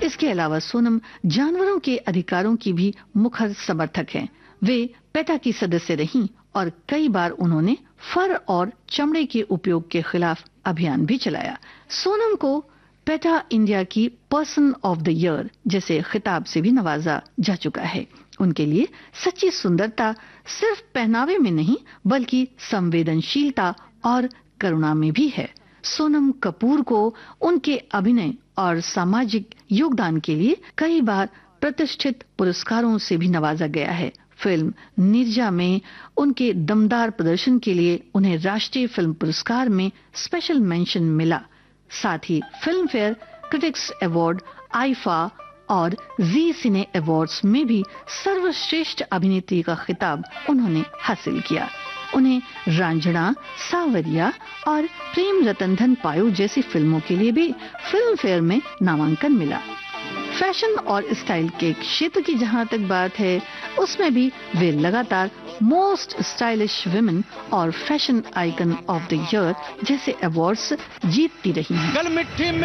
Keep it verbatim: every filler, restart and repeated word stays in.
इसके अलावा सोनम जानवरों के अधिकारों की भी मुखर समर्थक हैं। वे पेटा की सदस्य रहीं और कई बार उन्होंने फर और चमड़े के उपयोग के खिलाफ अभियान भी चलाया। सोनम को पेटा इंडिया की पर्सन ऑफ द ईयर जैसे खिताब से भी नवाजा जा चुका है। उनके लिए सच्ची सुंदरता सिर्फ पहनावे में नहीं बल्कि संवेदनशीलता और करुणा में भी है। सोनम कपूर को उनके अभिनय और सामाजिक योगदान के लिए कई बार प्रतिष्ठित पुरस्कारों से भी नवाजा गया है। फिल्म निर्जा में उनके दमदार प्रदर्शन के लिए उन्हें राष्ट्रीय फिल्म पुरस्कार में स्पेशल मेंशन मिला। साथ ही film fair, critics award, IIFA और जी सिने अवार्ड्स में भी सर्वश्रेष्ठ अभिनेत्री का खिताब उन्होंने हासिल किया। उन्हें रांझणा, सावरिया और प्रेम रतन धन पायो जैसी फिल्मों के लिए भी फिल्म फेयर में नामांकन मिला। फैशन और स्टाइल के क्षेत्र की जहां तक बात है, उसमें भी वे लगातार मोस्ट स्टाइलिश वुमेन और fashion icon of the year जैसे अवार्ड्स जीतती रही हैं।